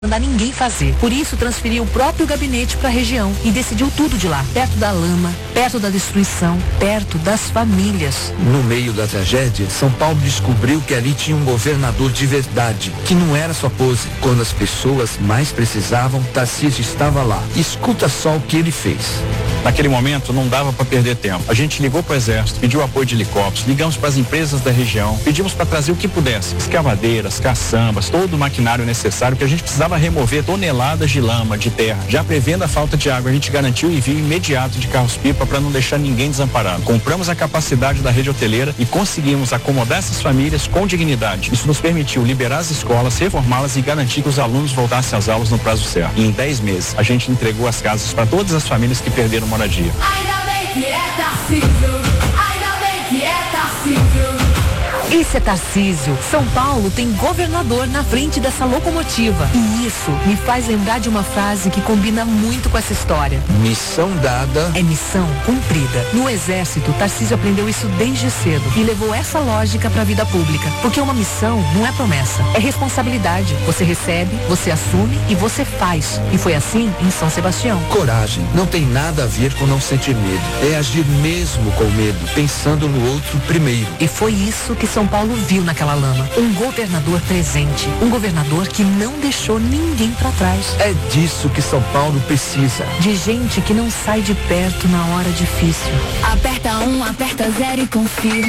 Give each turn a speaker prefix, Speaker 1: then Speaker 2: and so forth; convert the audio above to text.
Speaker 1: mandar ninguém fazer. Por isso, transferiu o próprio gabinete para a região e decidiu tudo de lá, perto da lama, perto da destruição, perto das famílias.
Speaker 2: No meio da tragédia, São Paulo descobriu que ali tinha um governador de verdade, que não era só pose. Quando as pessoas mais precisavam, Tarcísio estava lá. Escuta só o que ele fez.
Speaker 3: Naquele momento não dava para perder tempo. A gente ligou para o Exército, pediu apoio de helicópteros, ligamos para as empresas da região, pedimos para trazer o que pudesse, escavadeiras, caçambas, todo o maquinário necessário, que a gente precisava remover toneladas de lama, de terra. Já prevendo a falta de água, a gente garantiu o envio imediato de carros-pipa para não deixar ninguém desamparado. Compramos a capacidade da rede hoteleira e conseguimos acomodar essas famílias com dignidade. Isso nos permitiu liberar as escolas, reformá-las e garantir que os alunos voltassem às aulas no prazo certo. E em 10 meses, a gente entregou as casas para todas as famílias que perderam moradia.
Speaker 4: Ainda bem que é Tarcísio, ainda bem que é Tarcísio.
Speaker 1: Esse é Tarcísio. São Paulo tem governador na frente dessa locomotiva. E isso me faz lembrar de uma frase que combina muito com essa história.
Speaker 2: Missão dada
Speaker 1: é missão cumprida. No Exército, Tarcísio aprendeu isso desde cedo e levou essa lógica para a vida pública. Porque uma missão não é promessa, é responsabilidade. Você recebe, você assume e você faz. E foi assim em São Sebastião.
Speaker 2: Coragem não tem nada a ver com não sentir medo. É agir mesmo com medo, pensando no outro primeiro.
Speaker 1: E foi isso que São Paulo viu naquela lama. Um governador presente. Um governador que não deixou ninguém para trás.
Speaker 2: É disso que São Paulo precisa.
Speaker 1: De gente que não sai de perto na hora difícil.
Speaker 4: Aperta 1, aperta 0 e confirma.